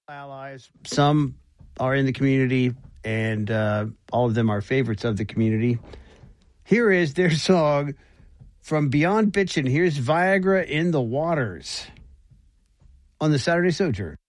Allies. Some are in the community, and all of them are favorites of the community. Here is their song from Beyond Bitchin'. Here's Viagra in the Waters on the Saturday Sojourn.